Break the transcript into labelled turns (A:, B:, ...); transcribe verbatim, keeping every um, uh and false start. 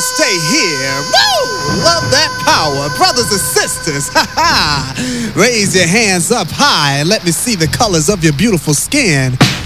A: stay here. Woo! Love that power. Brothers and sisters, ha ha! Raise your hands up high and let me see the colors of your beautiful skin.